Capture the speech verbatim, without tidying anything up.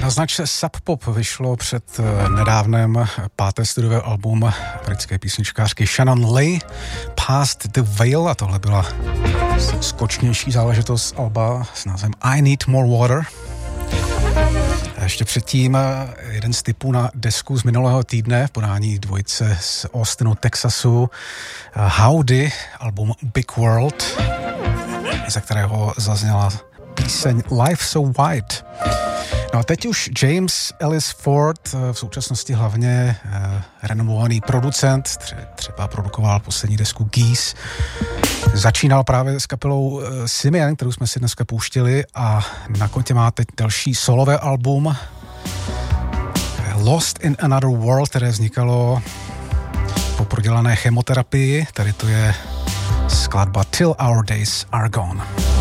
Na značce Sub Pop vyšlo před nedávnem páté studiové album britské písničkářky Shannon Lee, Past the Veil, a tohle byla skočnější záležitost alba s názvem I Need More Water. A ještě předtím jeden z typů na desku z minulého týdne v podání dvojice z Austinu, Texasu, Howdy, album Big World, za kterého zazněla píseň Life So Wide. No a teď už James Ellis Ford, v současnosti hlavně eh, renomovaný producent, tře- třeba produkoval poslední desku Geese, začínal právě s kapelou eh, Simian, kterou jsme si dneska pouštěli, a na kontě má teď další solové album Lost in Another World, které vznikalo po prodělané chemoterapii. Tady to je skladba Till Our Days Are Gone.